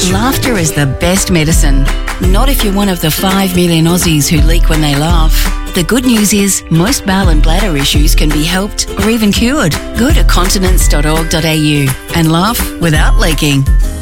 Laughter is the best medicine. Not if you're one of the 5 million Aussies who leak when they laugh. The good news is most bowel and bladder issues can be helped or even cured. Go to continence.org.au and laugh without leaking.